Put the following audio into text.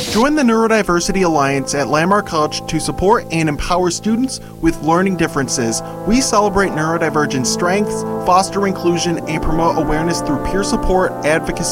Join the Neurodiversity Alliance at Landmark College to support and empower students with learning differences. We celebrate neurodivergent strengths, foster inclusion, and promote awareness through peer support, advocacy,